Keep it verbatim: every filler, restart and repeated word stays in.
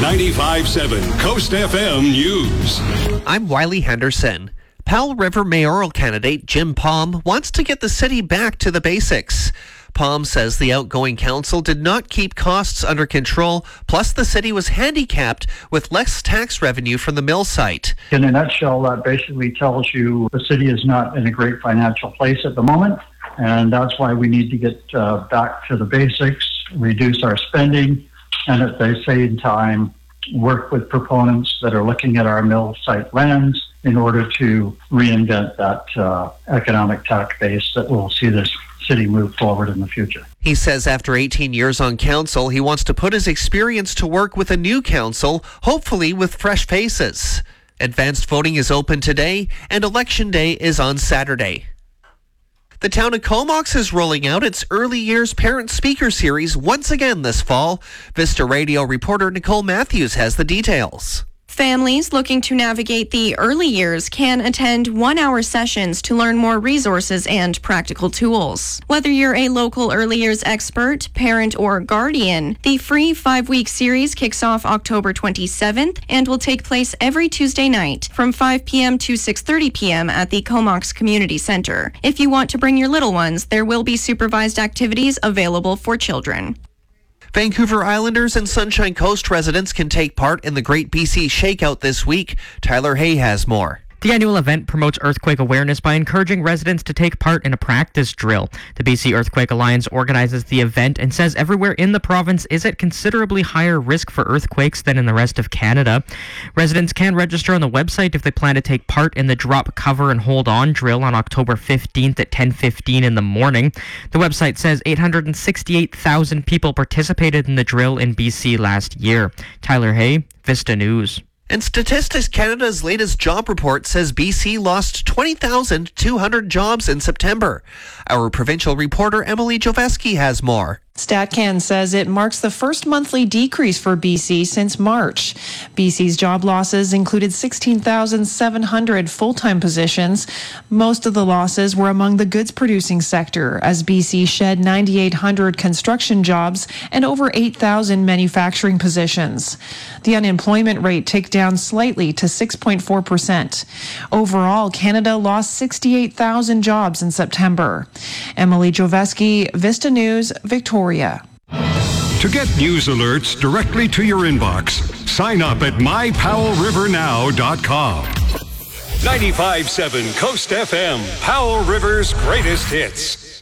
ninety-five point seven Coast F M News. I'm Wiley Henderson. Powell River mayoral candidate Jim Palm wants to get the city back to the basics. Palm says the outgoing council did not keep costs under control, plus the city was handicapped with less tax revenue from the mill site. In a nutshell, that basically tells you the city is not in a great financial place at the moment, and that's why we need to get uh, back to the basics, reduce our spending, and at the same time work with proponents that are looking at our mill site lands in order to reinvent that uh, economic tax base that will see this city move forward in the future. He says after eighteen years on council, he wants to put his experience to work with a new council, hopefully with fresh faces. Advanced voting is open today, and Election Day is on Saturday. The town of Comox is rolling out its Early Years Parent Speaker Series once again this fall. Vista Radio reporter Nicole Matthews has the details. Families looking to navigate the early years can attend one-hour sessions to learn more resources and practical tools. Whether you're a local early years expert, parent, or guardian, the free five-week series kicks off October twenty-seventh and will take place every Tuesday night from five p.m. to six thirty p.m. at the Comox Community Center. If you want to bring your little ones, there will be supervised activities available for children. Vancouver Islanders and Sunshine Coast residents can take part in the Great B C Shakeout this week. Tyler Hay has more. The annual event promotes earthquake awareness by encouraging residents to take part in a practice drill. The B C Earthquake Alliance organizes the event and says everywhere in the province is at considerably higher risk for earthquakes than in the rest of Canada. Residents can register on the website if they plan to take part in the Drop, Cover, and Hold On drill on October fifteenth at ten fifteen in the morning. The website says eight hundred sixty-eight thousand people participated in the drill in B C last year. Tyler Hay, Vista News. And Statistics Canada's latest job report says B C lost twenty thousand two hundred jobs in September. Our provincial reporter Emily Joveski has more. StatCan says it marks the first monthly decrease for B C since March. B C's job losses included sixteen thousand seven hundred full-time positions. Most of the losses were among the goods-producing sector, as B C shed nine thousand eight hundred construction jobs and over eight thousand manufacturing positions. The unemployment rate ticked down slightly to six point four percent. Overall, Canada lost sixty-eight thousand jobs in September. Emily Joveski, Vista News, Victoria. To get news alerts directly to your inbox, sign up at my powell river now dot com. ninety-five point seven Coast F M, Powell River's greatest hits.